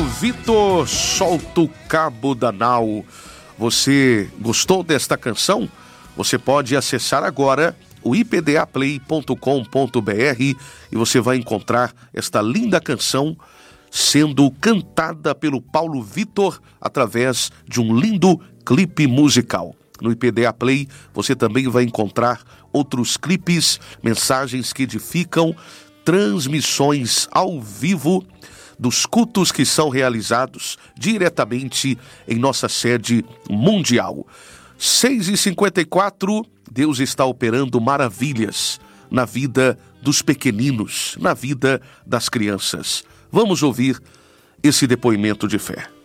Vitor, Solta o Cabo da Nau. Você gostou desta canção? Você pode acessar agora o ipdaplay.com.br e você vai encontrar esta linda canção sendo cantada pelo Paulo Vitor através de um lindo clipe musical. No IPDA Play você também vai encontrar outros clipes, mensagens que edificam, transmissões ao vivo dos cultos que são realizados diretamente em nossa sede mundial. 6h54, Deus está operando maravilhas na vida dos pequeninos, na vida das crianças. Vamos ouvir esse depoimento de fé.